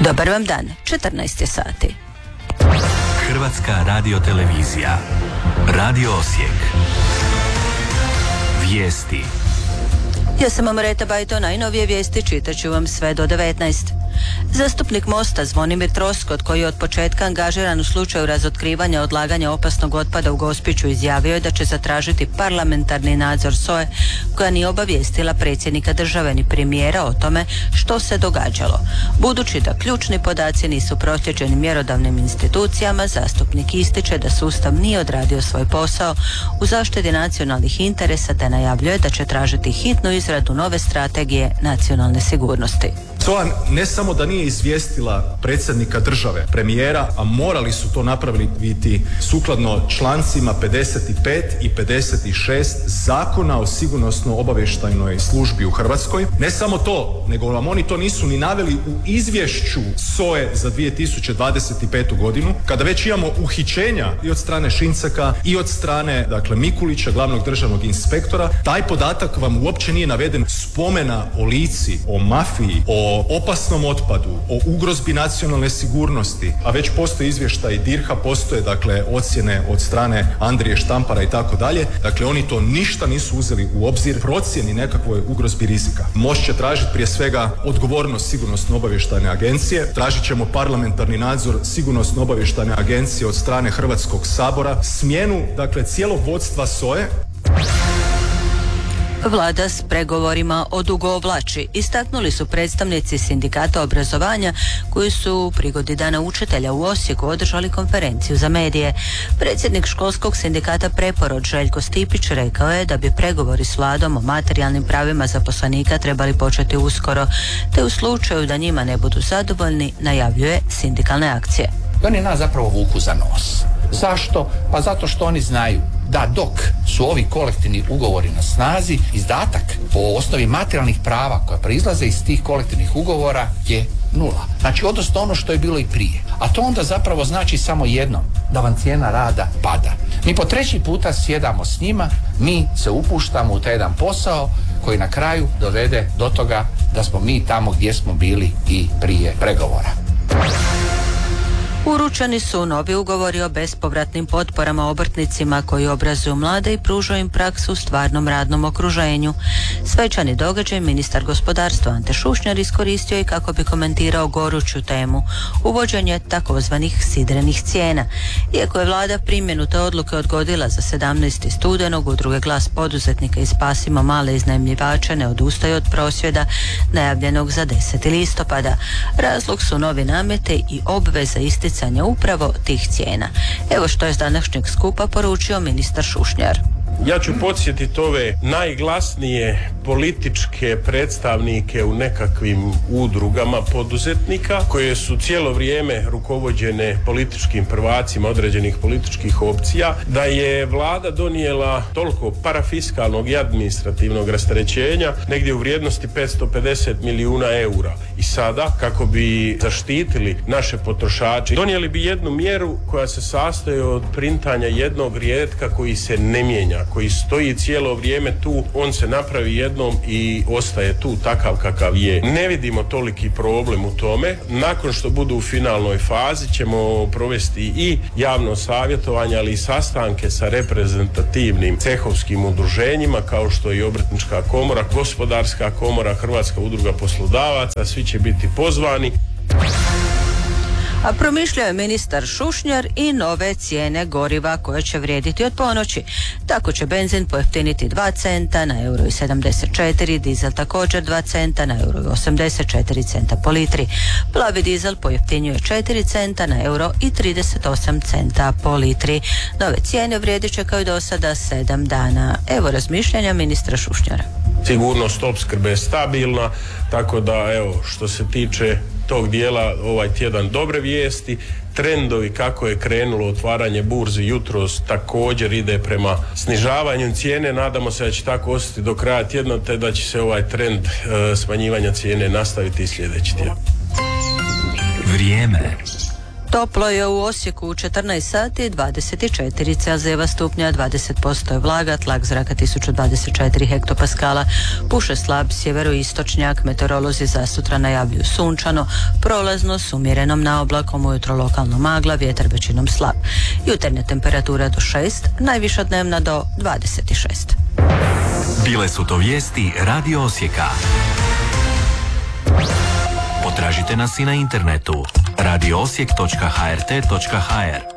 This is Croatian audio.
Dobar vam dan, 14 je sati. Hrvatska radiotelevizija. Radio Osijek. Vijesti. Ja sam Amreta Bajto, najnovije vijesti čitat ću vam sve do 19. Zastupnik Mosta Zvonimir Troskot, koji je od početka angažiran u slučaju razotkrivanja odlaganja opasnog otpada u Gospiću, izjavio je da će zatražiti parlamentarni nadzor SOA-e, koja nije obavijestila predsjednika države ni premijera o tome što se događalo. Budući da ključni podaci nisu proslijeđeni mjerodavnim institucijama, zastupnik ističe da sustav nije odradio svoj posao u zaštiti nacionalnih interesa, te najavljuje da će tražiti hitnu izradu nove strategije nacionalne sigurnosti. SOA ne samo da nije izvijestila predsjednika države, premijera, a morali su to napraviti sukladno člancima 55 i 56 Zakona o sigurnosno-obavještajnoj službi u Hrvatskoj. Ne samo to, nego vam oni to nisu ni naveli u izvješću SOA-e za 2025. godinu, kada već imamo uhićenja i od strane Šincaka i od strane, Mikulića, glavnog državnog inspektora. Taj podatak vam uopće nije naveden. Spomena o Lici, o mafiji, o opasnom otpadu, o ugrozbi nacionalne sigurnosti, a već postoji izvještaj DIRH-a, postoje ocjene od strane Andrije Štampara i tako dalje. Oni to ništa nisu uzeli u obzir procjeni nekakvoj ugrozbi rizika. Most će tražiti prije svega odgovornost Sigurnosno-obavještajne agencije, tražit ćemo parlamentarni nadzor Sigurnosno-obavještajne agencije od strane Hrvatskog sabora, smjenu cijelog vodstva SOA-e. Vlada s pregovorima odugovlači, istaknuli su predstavnici sindikata obrazovanja koji su u prigodi Dana učitelja u Osijeku održali konferenciju za medije. Predsjednik školskog sindikata Preporod Željko Stipić rekao je da bi pregovori s Vladom o materijalnim pravima zaposlenika trebali početi uskoro, te u slučaju da njima ne budu zadovoljni najavljuje sindikalne akcije. Oni nas zapravo vuku za nos. Zašto? Pa zato što oni znaju da dok su ovi kolektivni ugovori na snazi, izdatak po osnovi materijalnih prava koja proizlaze iz tih kolektivnih ugovora je nula. Znači, odnosno ono što je bilo i prije. A to onda zapravo znači samo jedno, da vam cijena rada pada. Mi po treći puta sjedamo s njima, mi se upuštamo u taj jedan posao koji na kraju dovede do toga da smo mi tamo gdje smo bili i prije pregovora. Uručeni su novi ugovori o bespovratnim potporama obrtnicima koji obrazuju mlade i pružaju im praksu u stvarnom radnom okruženju. Svečani događaj ministar gospodarstva Ante Šušnjar iskoristio i kako bi komentirao goruću temu, uvođenje takozvanih sidrenih cijena. Iako je vlada primjenu te odluke odgodila za 17. studenog, udruge Glas poduzetnika i Spasimo male iznajmljivače ne odustaju od prosvjeda najavljenog za 10. listopada. Razlog su novi namete i obveza isticanja upravo tih cijena. Evo što je s današnjeg skupa poručio ministar Šušnjar. Ja ću podsjetiti ove najglasnije političke predstavnike u nekakvim udrugama poduzetnika koje su cijelo vrijeme rukovođene političkim prvacima određenih političkih opcija, da je vlada donijela toliko parafiskalnog i administrativnog rasterećenja negdje u vrijednosti 550 milijuna eura. I sada, kako bi zaštitili naše potrošače, donijeli bi jednu mjeru koja se sastoji od printanja jednog rijetka koji se ne mijenja, koji stoji cijelo vrijeme tu, on se napravi jednom i ostaje tu takav kakav je. Ne vidimo toliki problem u tome. Nakon što budu u finalnoj fazi ćemo provesti i javno savjetovanje, ali i sastanke sa reprezentativnim cehovskim udruženjima kao što je i Obrtnička komora, Gospodarska komora, Hrvatska udruga poslodavaca, svi će biti pozvani. A promišljao je ministar Šušnjar i nove cijene goriva koje će vrijediti od ponoći. Tako će benzin pojeftiniti 2 centa na euro i 74, dizel također 2 centa na euro i 84 centa po litri. Plavi dizel pojeftinjuje 4 centa na euro i 38 centa po litri. Nove cijene vrijedit će kao i do sada 7 dana. Evo razmišljanja ministra Šušnjara. Sigurnost opskrbe je stabilna, tako da što se tiče tog dijela ovaj tjedan dobre vijesti. Trendovi kako je krenulo otvaranje burzi jutros također ide prema snižavanju cijene. Nadamo se da će tako ostati do kraja tjedna, te da će se ovaj trend smanjivanja cijene nastaviti i sljedeći tjedan. Vrijeme. Toplo je u Osijeku u 14 sati, 24 Celzijeva stupnja, 20% je vlaga, tlak zraka 1024 hektopaskala, puše slab sjeveroistočnjak, meteorolozi za sutra najavljuju sunčano, prolazno s umjerenom naoblakom, ujutro lokalno magla, vjetar većinom slab. Jutarnja temperatura do 6, najviša dnevna do 26. Bile su to vijesti Radio Osijeka. Potražite nas i na internetu radioosijek.hrt.hr.